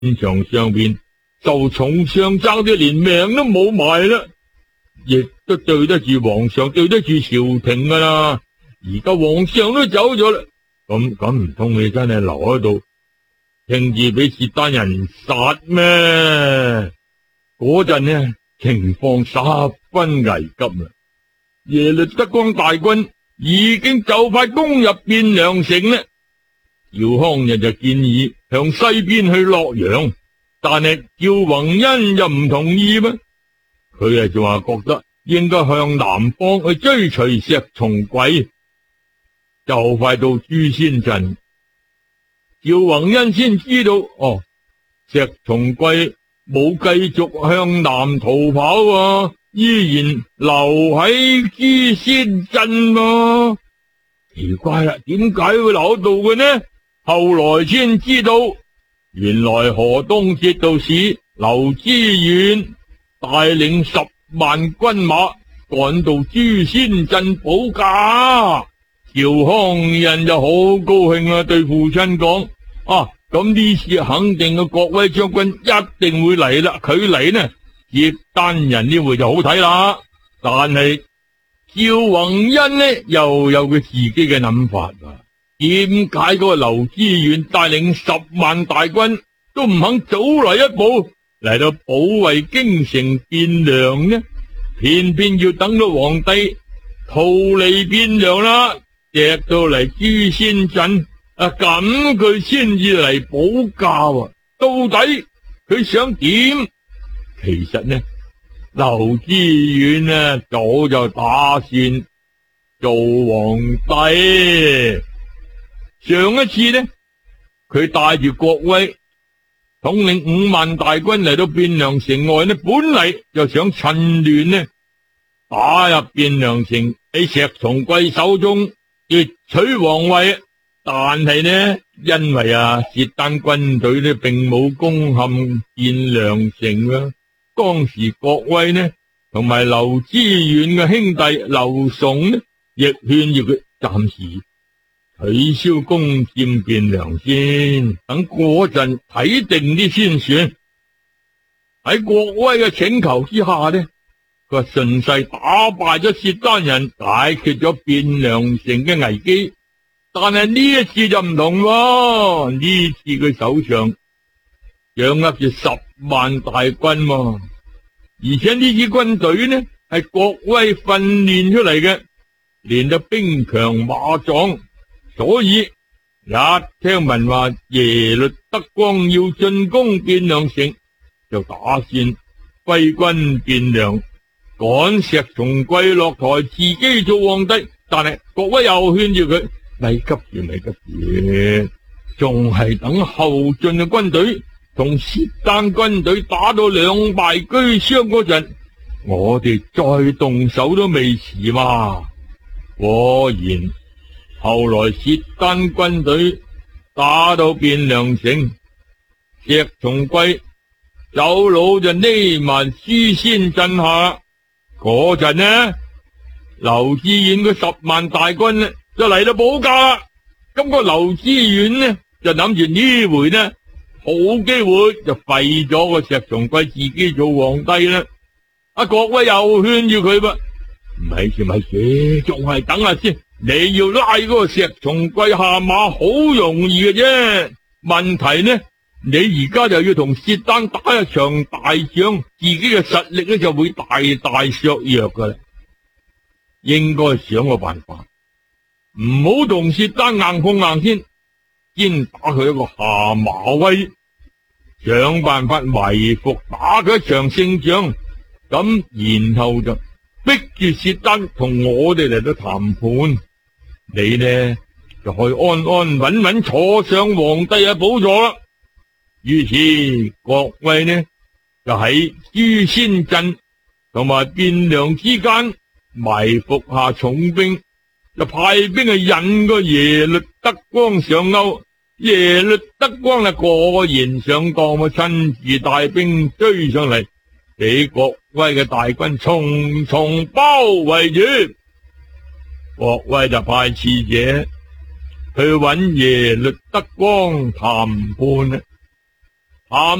場上邊受重傷，爭啲連命都冇埋啦，亦都對得住皇上，對得住朝廷噶啦。而家皇上都走咗啦，咁唔通你真係留喺度，聽住俾契丹人殺咩？嗰陣呢，情況十分危急啦。耶律德光大軍已經就快攻入汴梁城啦。趙匡胤就建議向西邊去洛陽，但係趙宏恩就唔同意咩？佢就話覺得應該向南方去追隨石重貴。就快到朱仙鎮，趙宏恩先知道石重貴冇繼續向南逃跑依然留喺朱仙鎮奇怪啦，點解會留喺度嘅呢？後來先知道，原來河東節度使劉知遠帶領10萬軍馬趕到朱仙鎮保駕。趙匡胤就好高興對父親講：咁呢次肯定嘅郭威將軍一定會嚟啦，佢嚟呢，契丹人呢回就好睇啦。但係趙宏恩呢又有佢自己嘅諗法點解嗰個劉知遠帶領10萬大軍都唔肯早嚟一步嚟到保衛京城汴梁呢？偏偏要等到皇帝逃離汴梁啦，趯到嚟朱仙鎮咁佢先至嚟保駕到底佢想點？其實呢，劉知遠呢早就打算做皇帝。上一次呢，佢帶住郭威統領5萬大軍嚟到汴梁城外呢，本嚟就想趁亂呢打入汴梁城，喺石重貴手中奪取皇位。但係呢，因為契丹軍隊呢並冇攻陷汴梁城當時郭威呢同埋劉知遠嘅兄弟劉崇呢，亦勸住佢暫時取消攻佔汴梁先，等嗰陣睇定啲先算。喺郭威嘅請求之下呢，佢話順勢打敗咗契丹人，解決咗汴梁城嘅危機。但係呢一次就唔同呢次佢手上掌握住10萬大軍而且呢支軍隊呢係郭威訓練出嚟嘅，練得兵強馬壯。所以一聽聞話耶律德光要進攻汴梁城，就打算揮軍汴梁，趕石重貴落台，自己做皇帝。但係郭威又勸住佢：咪急住，仲係等後進嘅軍隊同契丹軍隊打到兩敗俱傷嗰陣，我哋再動手都未遲嘛。果然後來契丹軍隊打到汴梁城，石重貴走佬就匿埋朱仙鎮下。嗰陣呢，劉知遠嘅10萬大軍呢就嚟到保駕啦。咁個劉知遠呢就諗住呢回呢好機會就廢咗個石重貴，自己做皇帝啦。郭威又勸住佢噃：咪住，仲係等下先。你要拉嗰個石重貴下馬好容易嘅啫，問題呢，你而家就要同契丹打一場大仗，自己嘅實力呢就會大大削弱噶啦。應該想個辦法，唔好同契丹硬碰硬先打佢一個下馬威，想辦法埋伏打佢一場勝仗，咁然後就逼住契丹同我哋嚟到談判。你呢就可以安安穩穩坐上皇帝嘅寶座啦。於是郭威呢就喺朱仙鎮同埋汴梁之間埋伏下重兵，就派兵去引個耶律德光上鈎。耶律德光果然上當，親自帶兵追上嚟，俾郭威嘅大軍重重包圍住。郭威就派使者去揾耶律德光談判啦。 喊